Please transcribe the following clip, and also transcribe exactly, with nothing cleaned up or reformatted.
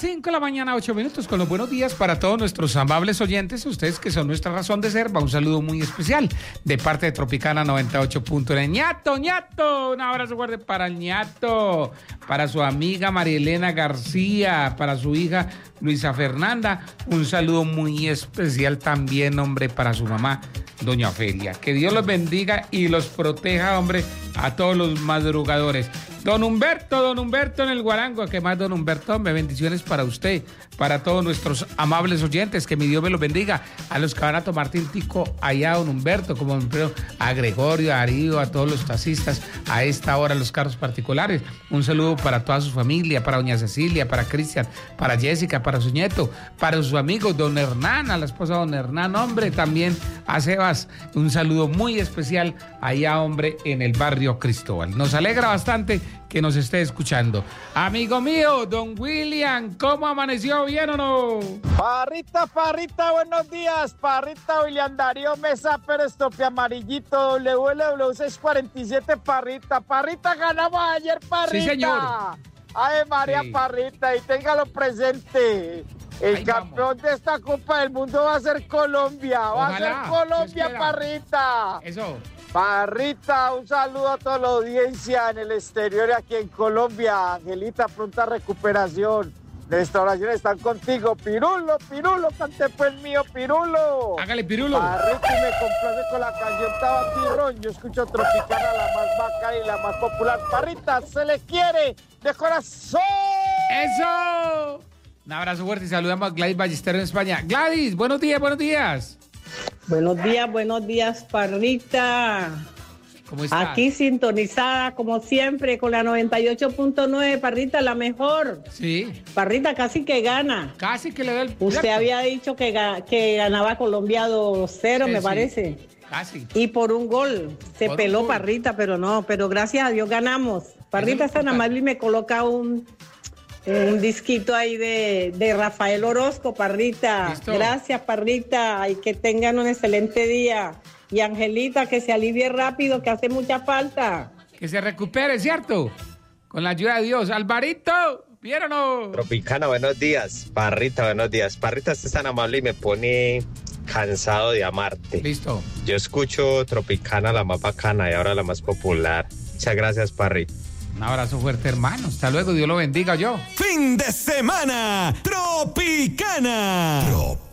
cinco de la mañana, ocho minutos, con los buenos días para todos nuestros amables oyentes, ustedes que son nuestra razón de ser. Va un saludo muy especial de parte de Tropicana noventa y ocho punto nueve. ñato, ñato, un abrazo fuerte para el ñato, para su amiga María Elena García, para su hija Luisa Fernanda, un saludo muy especial también, hombre, para su mamá, doña Ofelia. Que Dios los bendiga y los proteja, hombre, a todos los madrugadores. Don Humberto, don Humberto en el Guarango, que más don Humberto, hombre, bendiciones para usted, para todos nuestros amables oyentes, que mi Dios me los bendiga, a los que van a tomar tintico allá, don Humberto, como a Gregorio, a Darío, a todos los taxistas, a esta hora los carros particulares, un saludo para toda su familia, para doña Cecilia, para Cristian, para Jessica, para su nieto, para sus amigos, don Hernán, a la esposa de don Hernán, hombre, también a Sebas, un saludo muy especial allá, hombre, en el barrio Cristóbal. Nos alegra bastante que nos esté escuchando. Amigo mío, don William, ¿cómo amaneció? ¿Bien o no? Parrita, Parrita, buenos días. Parrita, William Darío Mesa Pérez, Topi Amarillito, W W seiscientos cuarenta y siete, Parrita. Parrita, ganamos ayer, Parrita. Sí, señor. Ay, María, Sí. Parrita, y téngalo presente. El Ahí campeón vamos. de esta Copa del Mundo va a ser Colombia. Va Ojalá. a ser Colombia, Espera. Parrita. Eso. Parrita, un saludo a toda la audiencia en el exterior y aquí en Colombia. Angelita, pronta recuperación. Nuestras oraciones están contigo. Pirulo, Pirulo, cante pues mío, Pirulo. Hágale, Pirulo. Parrita, y me complace con la canción Tabatirón. Yo escucho Tropicana, la más bacana y la más popular. Parrita, se le quiere de corazón. ¡Eso! Un abrazo fuerte y saludamos a Gladys Ballester en España. Gladys, buenos días, buenos días. Buenos días, buenos días, Parrita. ¿Cómo estás? Aquí sintonizada, como siempre, con la noventa y ocho punto nueve, Parrita, la mejor. Sí, Parrita casi que gana. casi que le da el... Usted había dicho que, ga- que ganaba Colombia dos cero, Sí, me sí. parece. Casi. Y por un gol. Se Por un peló gol. Parrita, pero no, pero gracias a Dios ganamos. Parrita Eso es lo San Amable y me coloca un, un disquito ahí de, de Rafael Orozco, Parrita. Listo. Gracias, Parrita, y que tengan un excelente día. Y Angelita, que se alivie rápido, que hace mucha falta. Que se recupere, ¿cierto? Con la ayuda de Dios. Alvarito, ¿vieron o no? Tropicana, buenos días. Parrita, buenos días. Parrita, usted es tan amable y me pone cansado de amarte. Listo. Yo escucho Tropicana, la más bacana y ahora la más popular. Muchas gracias, Parrita. Un abrazo fuerte, hermano. Hasta luego, Dios lo bendiga yo. Fin de semana, Tropicana.